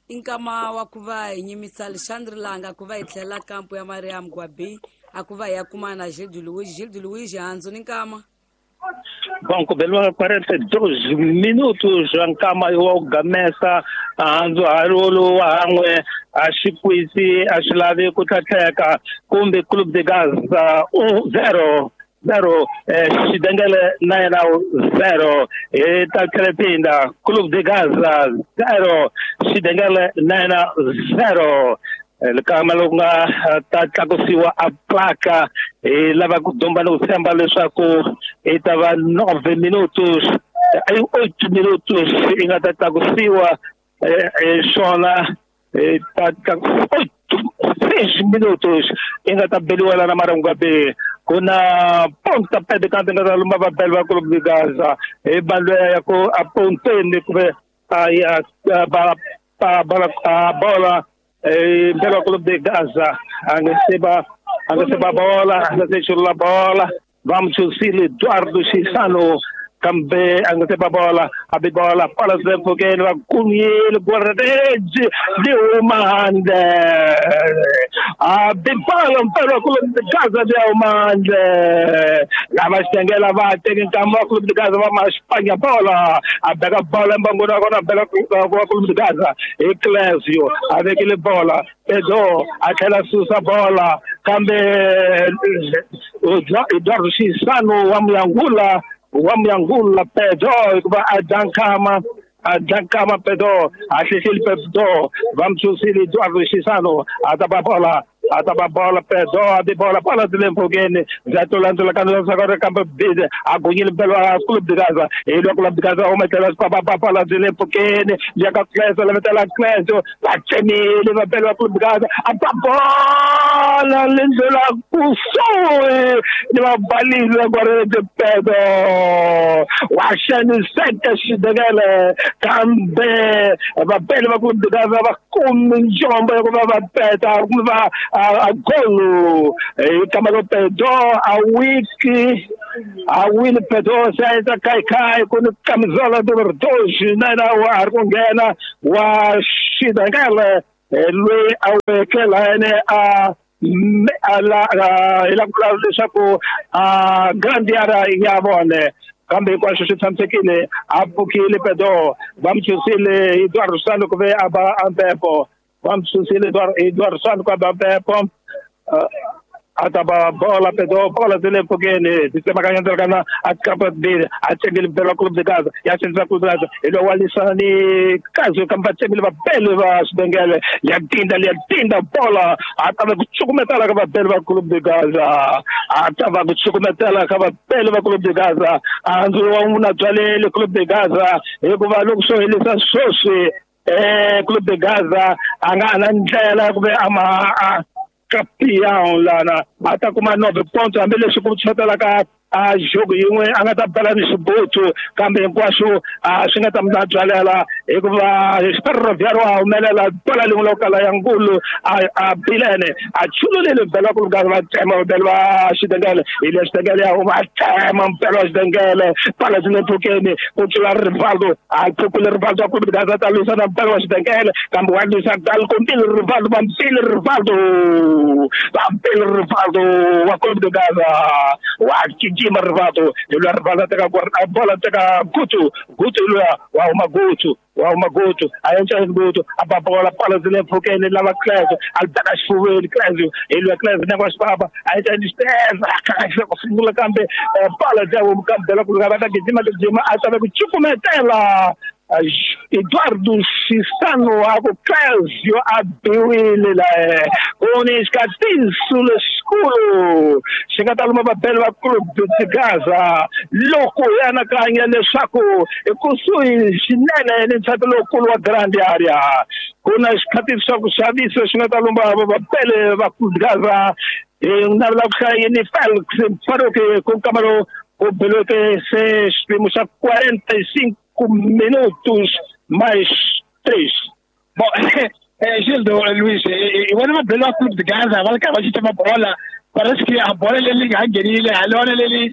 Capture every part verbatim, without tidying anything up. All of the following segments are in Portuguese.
inkama wa ku va hi nyimisa Alexandre Langa ku va hi tlhela kampu ya Mariam Gwabi a ku va hi ya kuma na Gilles Louis Gilles Louis handzu ni nkama. Bom, kubelwa quarenta e dois minutos ankama yo gamesa handzu harolo han'we a xikwisi a xi lavi ku tlhatlheka kumbe Club de Gaza zero zero xidengele na yena zero hi ta tlhelepinda Club de Gaza zero xidengele na yena zero likama loku nga ta tlakusiwa a plaka hi lava ku domba no tshemba leswaku hi ta va nove minutos ai oito minutos i nga ta tlakusiwa hi swona hi ta oito seis minutos i nga ta beliwa na Mariam Gwabi ku na ponta pede kanti nga ta luma vabeli va Club de Gaza hi balweya ku a ponteni kuve a ya ba ba bola pelo Club de Gaza angesiba angesiba bola angesiba bola vamos chusil Eduardo Chissano cambe angesiba bola abi bola para sempre que va kunil guardeji de umande abi bola pelo Club de Gaza de umande la mastengela va ter campo Club de Gaza va mais Espanha bola abega bola mbangona kona pelo Club de Gaza Eclésio avec le bola Pedro aquela susa bola cambe Eduardo Chissano wa Muyangula wa Muyangula Pedro va adankama adankama Pedro a Cecil Pedro vamos chusil Eduardo Chissano ataba bola ataba bola Pedro de bola bola de Lempogene zatolando la canela agora campo bide agonhil pelo Club de Gaza e o Club de Gaza o metela para para bola de Lempogene já que Clécio leva la Clécio la Chemi leva pelo Club de Gaza a bola lenzela cusso de uma baliza agora de Pedro o achando sete chidegele cambe va pelo Club de Gaza va come jombo va peta va a golo e Camaro Pedro a wiki a win Pedro sai da kai kai com camisola do Verdoge na na war com gana wa shidangala lui a kela ne a la ila kula sapo a grande área yavone kambe kwa shushi tamsekile apukile Pedro vamos chusile Eduardo Sano kove aba ampepo vamos chusile Eduardo Sano kwa ampepo ataba bola Pedro bola dele pogene sistema ganhando kana atcapa de atchegil pelo Club de Gaza ya centra Club de Gaza ele walisani caso kambate bilva pelo va sdengele ya tinda ya tinda bola ataba kuchukumetala kaba pelo Club de Gaza ataba kuchukumetala kaba pelo Club de Gaza anzu una twalele Club de Gaza ekuva lokso ele sa sosi eh Club de Gaza angana ndlela kube ama campeão lá na até com mais nove pontos a melhor como tinha lá cá a jogo e um a ngata bala ni suboto kambe kwaso a singa tamda jwalela e ko va sperro viaro a melela bala li lokala yangulu a bilene a chulule le bala ko gava tema belwa shidengale ile shidengale a uma tema pelo shidengale pala dine tokene ko chula Rivaldo a popular Rivaldo ko gaza ta lusa na pelo shidengale kambe wadi sa dal ko bil Rivaldo bam bil Rivaldo bam bil Rivaldo wa ko de gaza wa Jima Rivaldo, ele Rivaldo tega a bola tega Guto, Guto ele wa uma Guto, wa uma Guto, a gente é Guto, a bola pala de porque ele lava Clésio, al dash fuwe ele Clésio, ele é Clésio negócio baba, a gente é despesa, a gente é simula campe, pala de um campo de lá por gravata que Jima de Jima, a saber que tipo metela Eduardo Chissano a Clésio a Biwile lá com escatis sul escuro chega a uma papel a Club de Gaza louco é na canha de saco e consui chinela e nem sabe louco a grande área com escatis só com serviço chega a uma papel a Club de Gaza e na lá que ele fala que parou que com Camaro o piloto se exprimos a quarenta e cinco minutos mais três. Bom, é, Gildo, Luiz, eu não pelo Club de Gaza, vai que a gente chama bola, parece que a bola ele liga a guerrilha, a lona ele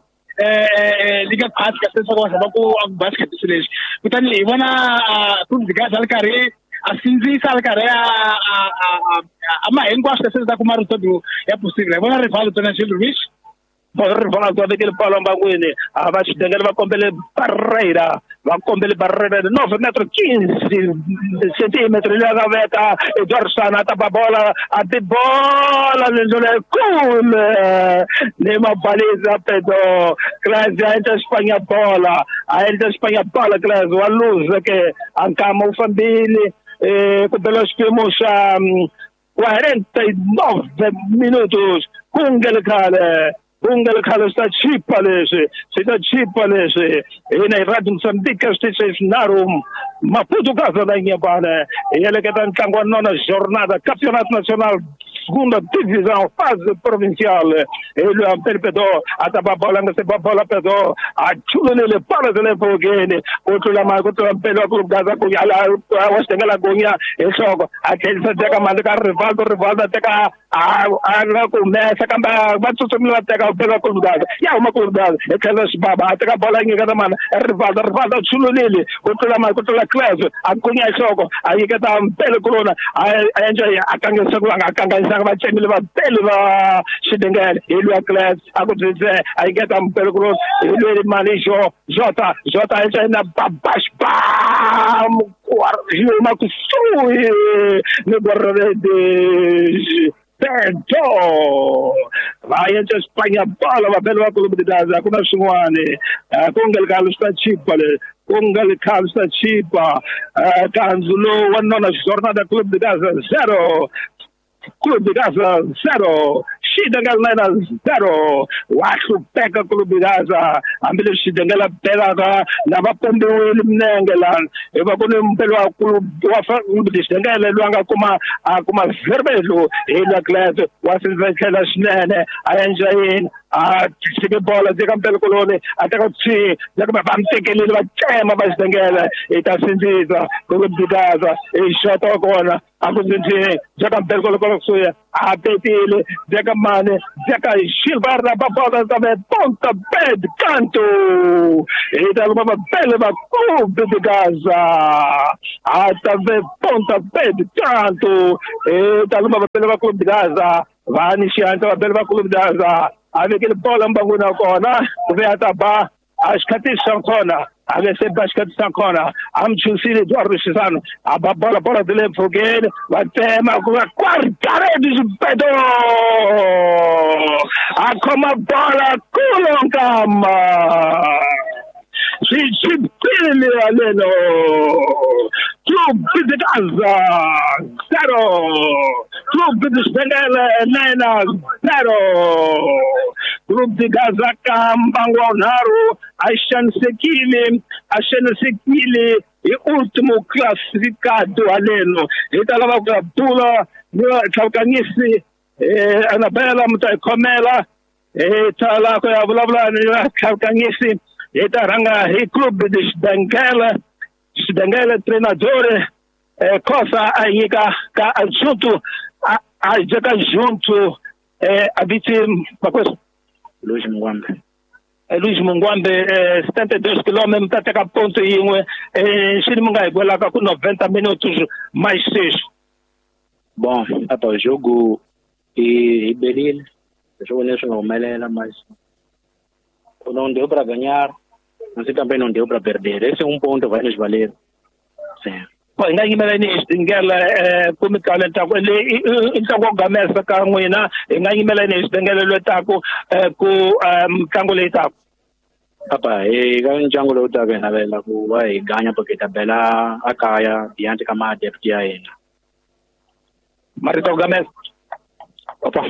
liga fácil, que a pessoa gosta de basquete, então, eu vou na Club de Gaza, al carré, a sindzisa karhi a a a a ma hinkwaswo leswi ta kuma resultat ya possible vona rival tona Gilles Louis rival to vekele palo mbangwini a va xidengele va kombele barreira va kombele barreira nove metri quinze centimetri leyi nga veka Edwardson a tapa bola a ti bola lendlela cool ni mabaliza pedo Class a endla Spagna bola a endla Spagna bola Class wa lose ke ankama u fambile ku bela xiphemu xa quarenta e nove minutos kungelekale kungelekale sta chipa leswi swi ta chipa leswi hina hi Radio Mozambique station Maputo Casa da Inhambane e ele que tá ntlangu wa nona jornada campeonato nacional segunda divisão fase provincial ele a perpedo ataba bola ngase bola pedo a chulele le para de fogene kutula ma kutula pelo ku gaza ku yala wasengela gonya esoko athelisa teka mali ka rival rival teka a a ku mesa kamba batsutsumila teka pelo ku gaza ya uma ku gaza e khala sibaba teka bola ngika na mana rival rival chulele kutula ma kutula Class akunya esoko ayiketa pelo kulona a enjoy akangesa ku akangesa va tshemile va tele va xidengele hi lwa Class a ku dzise a yi keta mpelo ku lwe mali jo jota jota yi na babash bam ma ku suyi ni borre de Pedro va yenza Spagna bola va bella club di Gaza kuna swin'wana kungel ka sta chipa le kungel ka sta chipa kanzulo wanona jornada club di Gaza zero Club de Gaza zero, Xidengela zero, wahlupeka Club de Gaza, ambile Xidengela pela na vapombe mnengela, eva kune mpelo wa Club wa Xidengela lwanga kuma kuma vermelho, ela Class wasinzekela swinene ayenjayini a sike bola zika mpelo kolone ataka tsi zaka bamtekelele batshema basidengela eta sinziza Club de Gaza e shota kona akuzinthi zaka mpelo kolone kusuya apetile zaka mane zaka Gilberto babola zabe ponta bed canto eta luma bele ba Club de Gaza atave ponta bed canto eta luma bele ba Club de Gaza vani xianta bele ba Club de Gaza avec le bol mbanguna kona ve ataba ashkati sankona avec se bashkati sankona am chusile Eduardo Chisano aba bola bola de fogene va tema com a quarta rede de pedo a como bola kulongama si chipile aleno Club de Gaza zero Club de Xidengela nine zero Club de Gaza Kambango Naru Aishan Sekile Aishan Sekile e último classificado aleno italava kwa pula no Chalcanisi Anabela Mutakomela itala kwa vulavula ni Chalcanisi itaranga e Club de Xidengela Xidengela treinador é, cosa aí ka ka junto a, a joga junto é, a vítima Luiz Mungwambe é, Luiz Mungwambe é, setenta e dois quilômetros até a ponto e um é, Xirimungai igual com noventa minutos mais seis. Bom, até o jogo e, e Beril o jogo nesse não melela mas não deu para ganhar mas também não deu para perder. Esse é um ponto que vai nos valer. Sim. Pô, ainda que me lene Xidengela como talenta com ele então com gamesa ka ngwina ainda que me lene Xidengela lo tako ku mtlangu leyi tako. Papa, e ka ntlangu lowu taka na vela ku va hi ganya porque tabela a kaya diante ka ma depth ya yena. Marito gamesa. Papa.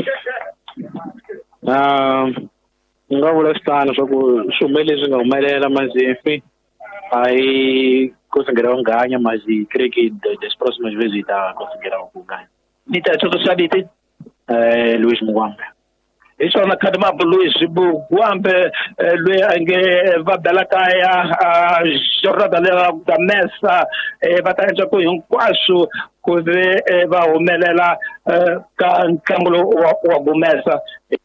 Ah nga vula switano swa ku swimele swi nga humelela mazefi aí conseguirão ganhar mas creio que das próximas vezes tá conseguirão ganhar. Nita tudo sabe tem é Luiz Mungwambe. Isso na cadma Luiz Mungwambe lui anche va bela kaya a jornada da mesa e va tanja ku hinkwaswo ku ve va humelela ka ntlangu wa gumesa